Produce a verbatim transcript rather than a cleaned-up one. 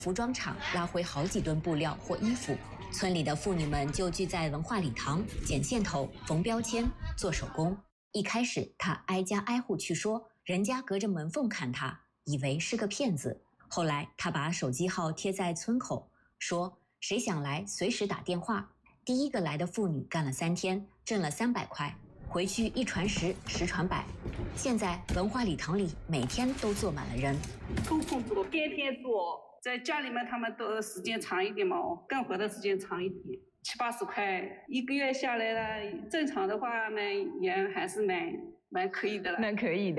服装厂拉回好几吨布料或衣服，村里的妇女们就聚在文化礼堂剪线头、缝标签、做手工。一开始他挨家挨户去说，人家隔着门缝看他，以为是个骗子。后来他把手机号贴在村口，说谁想来随时打电话。第一个来的妇女干了三天，挣了三百块，回去一传十，十传百。现在文化礼堂里每天都坐满了人， 抽空做，天天做。在家里面他们的时间长一点嘛，干活的时间长一点，七八十块一个月下来了，正常的话呢也还是蛮蛮可以的了， 蛮可以的。